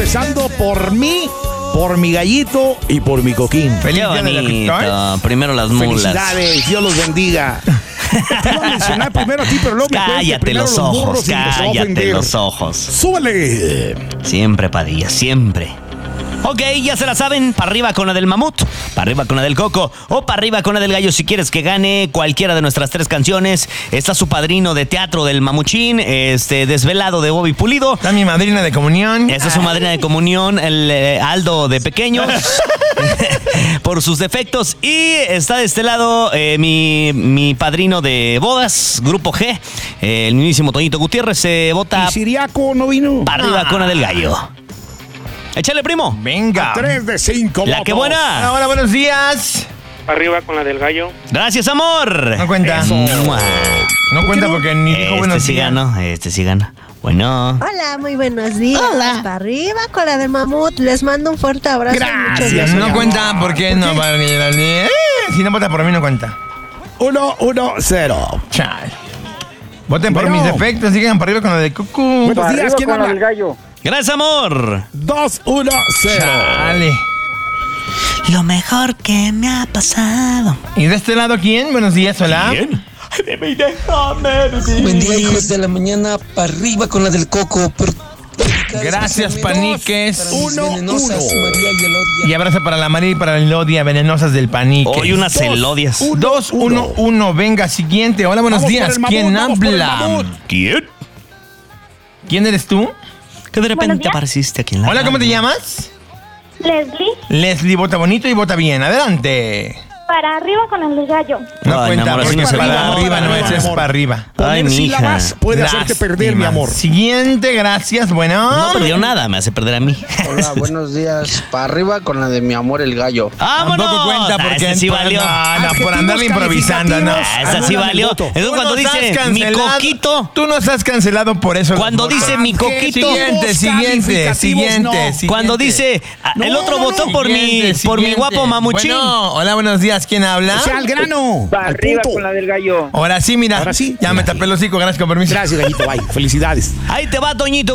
empezando por mí, por mi gallito y por mi coquín. Feliz día de la Victoria. Primero las mulas. Felicidades, Dios los bendiga. Te iba a mencionar primero a ti, pero luego me cuentes Cállate primero los burros ojos, y los va a cállate ofender. los ojos. ¡Súbele! Siempre, Padilla, siempre. Ok, ya se la saben, para arriba con la del mamut, para arriba con la del coco o para arriba con la del gallo si quieres que gane cualquiera de nuestras 3 canciones. Está su padrino de teatro del mamuchín, Desvelado de Bobby Pulido. Está mi madrina de comunión. Esa es su madrina de comunión, el Aldo de Pequeños, por sus defectos. Y está de este lado mi padrino de bodas, Grupo G, el mismísimo Toñito Gutiérrez. Se vota ¿Y Siriaco no vino? para arriba con la del gallo. Échale, primo. Venga. 3 de 5 La que buena. Hola, buenos días. Arriba con la del gallo. Gracias, amor. No cuenta. Mua. No cuenta porque ni dijo buenos sí días. gana, sí gana. Bueno. Hola, muy buenos días. Hola. Para arriba con la del mamut. Les mando un fuerte abrazo. y muchos Gracias. besos. No cuenta porque no va a venir si no vota por mí no cuenta. 1-1-0. Chale. Voten por Bueno. mis defectos, sigan para arriba con la de Cucu. Buenos días, ¿quién con la del habla? gallo. Gracias, amor. 2-1-0. Chale. Lo mejor que me ha pasado. ¿Y de este lado quién? Buenos días, hola. ¿Quién? Buen día, hijos de la mañana, para arriba con la del coco. Gracias, paniques. 1-1. María y Elodia. Y abrazo para la María y para la Elodia, venenosas del panique. Hoy unas celodias. 2-1-1. Venga, siguiente. Hola, buenos Vamos por días. el mamut, ¿Quién vamos por el habla? mamut. ¿Quién? ¿Quién eres tú? Que de repente apareciste aquí en la Hola, ¿cómo te radio. llamas? Leslie, Leslie, vota bonito y vota bien. Adelante. para arriba con el del gallo. No Ay, mi cuenta, amor, así porque no se para vota. arriba no Para es, arriba, es amor. para arriba. Ay, Poner mija. sílabas puede hacerte perder, mi amor. Siguiente, gracias. Bueno. No perdió nada, me hace perder a mí. Hola, buenos días. Para arriba con la de mi amor el gallo. ¡Vámonos! Tampoco cuenta porque ese sí valió. No, por andarle improvisando, no. Esa sí valió. Entonces Tú cuando nos has dice mi cancelado- coquito, Tú nos has cancelado por eso. cuando los dice votos. mi coquito, Siguiente. cuando dice el otro votó por mi guapo mamuchín. Bueno, hola, buenos días. ¿Quién habla? O sea, al grano. Para Al arriba punto. con la del gallo. Ahora sí, mira. Ahora sí. Ya me tapé el hocico, gracias, con permiso. Gracias, gallito. Bye. Felicidades. Ahí te va, Toñito